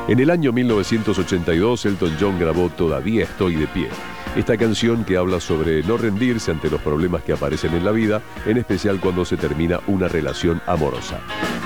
En el año 1982, Elton John grabó Todavía estoy de pie. Esta canción que habla sobre no rendirse ante los problemas que aparecen en la vida, en especial cuando se termina una relación amorosa.